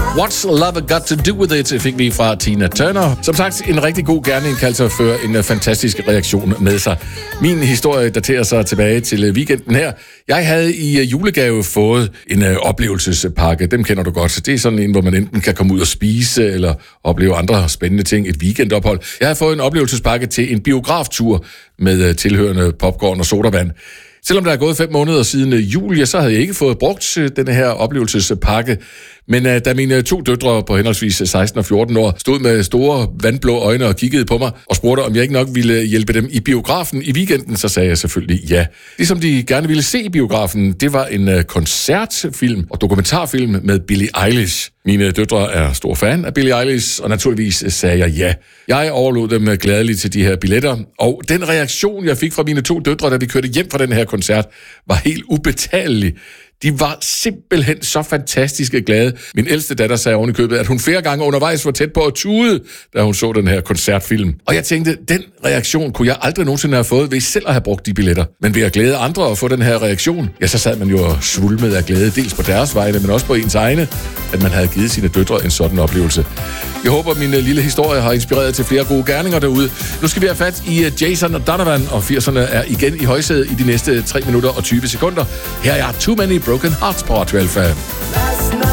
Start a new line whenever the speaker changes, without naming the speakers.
What's Love Got To Do With It fik vi fra Tina Turner. Som sagt, en rigtig god gerning kan altså føre en fantastisk reaktion med sig. Min historie daterer sig tilbage til weekenden her. Jeg havde i julegave fået en oplevelsespakke. Dem kender du godt. Det er sådan en, hvor man enten kan komme ud og spise eller opleve andre spændende ting. Et weekendophold. Jeg har fået en oplevelsespakke til en biograftur med tilhørende popcorn og sodavand. Selvom der er gået 5 måneder siden jul, så havde jeg ikke fået brugt denne her oplevelsespakke. Men da mine 2 døtre på henholdsvis 16 og 14 år stod med store vandblå øjne og kiggede på mig og spurgte, om jeg ikke nok ville hjælpe dem i biografen i weekenden, så sagde jeg selvfølgelig ja. Det, som de gerne ville se i biografen, det var en koncertfilm og dokumentarfilm med Billie Eilish. Mine døtre er stor fan af Billie Eilish, og naturligvis sagde jeg ja. Jeg overlod dem gladeligt til de her billetter, og den reaktion, jeg fik fra mine 2 døtre, da vi kørte hjem fra den her koncert, var helt ubetalelig. De var simpelthen så fantastiske glade. Min ældste datter sagde oven i købet, at hun flere gange undervejs var tæt på at tude, da hun så den her koncertfilm. Og jeg tænkte, den reaktion kunne jeg aldrig nogensinde have fået ved selv at have brugt de billetter. Men ved at glæde andre og få den her reaktion, ja, så sad man jo og svulmede af glæde, dels på deres vegne, men også på ens egne, at man havde givet sine døtre en sådan oplevelse. Jeg håber, at min lille historie har inspireret til flere gode gerninger derude. Nu skal vi have fat i Jason Donovan, og 80'erne er igen i højsædet i de næste 3 minutter og 20 sekunder. Her er Too Many Broken Hearts på Radio 12.